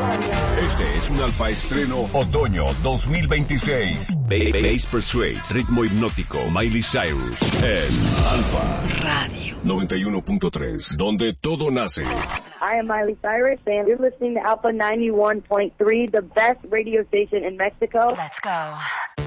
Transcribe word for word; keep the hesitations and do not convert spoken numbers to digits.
Este es un Alfa Estreno Otoño dos mil veintiséis. Bass Persuades, ritmo hipnótico, Miley Cyrus, en Alfa Radio noventa y uno punto tres, donde todo nace. I am Miley Cyrus, and you're listening to Alpha ninety-one point three, the best radio station in Mexico. Let's go.